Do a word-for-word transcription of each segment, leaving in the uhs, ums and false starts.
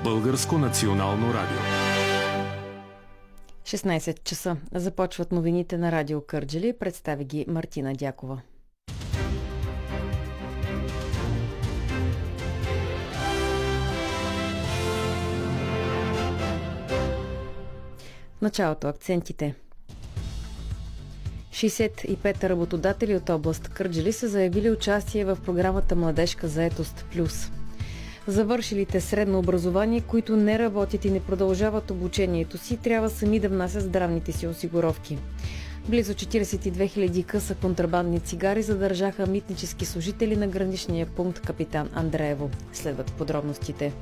Българско национално радио. шестнайсет часа. Започват новините на Радио Кърджали. Представи ги Мартина Дякова. В началото акцентите. шейсет и пет работодатели от област Кърджали са заявили участие в програмата Младежка заетост плюс. Завършилите средно образование, които не работят и не продължават обучението си, трябва сами да внасят здравните си осигуровки. Близо четирийсет и две хиляди къса контрабандни цигари задържаха митнически служители на граничния пункт Капитан Андреево. Следват подробностите.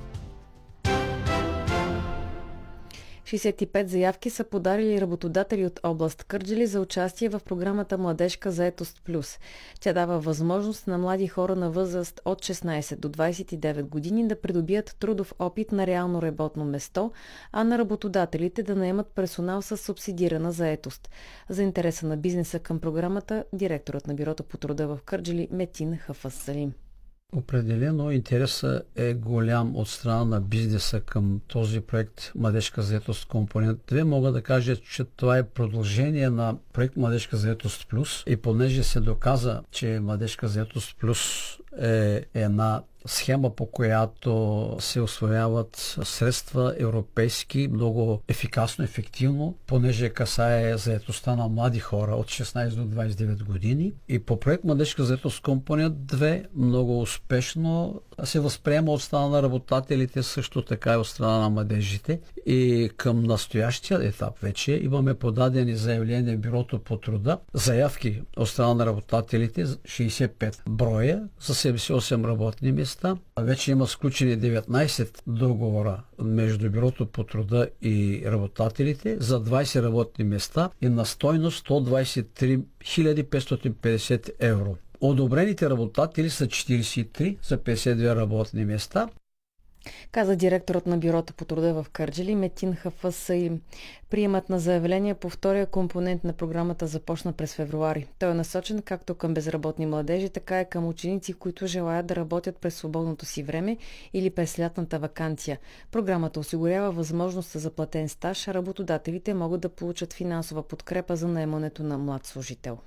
шейсет и пет заявки са подали работодатели от област Кърджали за участие в програмата Младежка заетост плюс. Тя дава възможност на млади хора на възраст от шестнайсет до двайсет и девет години да придобият трудов опит на реално работно место, а на работодателите да наемат персонал с субсидирана заетост. За интереса на бизнеса към програмата, директорът на бюрото по труда в Кърджали Метин Хафъз Салим. Определено интересът е голям от страна на бизнеса към този проект Младежка заетост компонент две. Мога да кажа, че това е продължение на проект Младежка заетост плюс и понеже се доказа, че Младежка заетост плюс е една схема, по която се усвояват средства европейски много ефикасно, ефективно, понеже касае заетостта на млади хора от шестнайсет до двайсет и девет години. И по проект Младежка заетост компонент две много успешно се възприема от страна на работодателите, също така и от страна на младежите. И към настоящия етап вече имаме подадени заявления в бюрото по труда, заявки от страна на работодателите шейсет и пет броя за седемдесет и осем работни места. Вече има сключени деветнайсет договора между бюрото по труда и работодателите за двайсет работни места и на стойност сто двайсет и три хиляди петстотин и петдесет евро. Одобрените работодатели са четирийсет и три за петдесет и две работни места. Каза директорът на бюрото по труда в Кърджали Метин Хафъз Салим. Приемът на заявления по втория компонент на програмата започна през февруари. Той е насочен както към безработни младежи, така и към ученици, които желаят да работят през свободното си време или през лятната ваканция. Програмата осигурява възможност за платен стаж, а работодателите могат да получат финансова подкрепа за наемането на млад служител.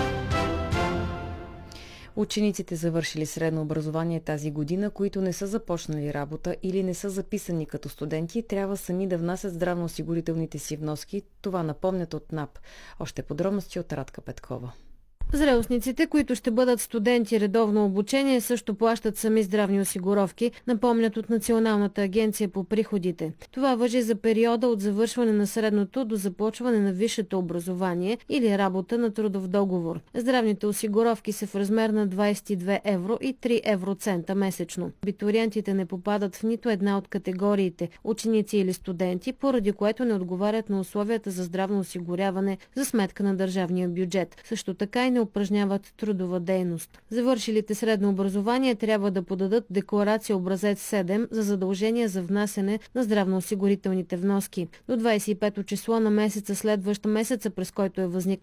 Учениците, завършили средно образование тази година, които не са започнали работа или не са записани като студенти, трябва сами да внасят здравноосигурителните си вноски. Това напомнят от НАП. Още подробности от Радка Петкова. Зрелостниците, които ще бъдат студенти редовно обучение, също плащат сами здравни осигуровки, напомнят от Националната агенция по приходите. Това важи за периода от завършване на средното до започване на висшето образование или работа на трудов договор. Здравните осигуровки са в размер на двайсет и две евро и три евроцента месечно. Абитуриентите не попадат в нито една от категориите ученици или студенти, поради което не отговарят на условията за здравно осигуряване за сметка на държавния бюджет. Също така и не упражняват трудова дейност. Завършилите средно образование трябва да подадат декларация образец седем за задължение за внасяне на здравноосигурителните вноски. До двайсет и пето число на месеца, следващ месеца, през който е възникнал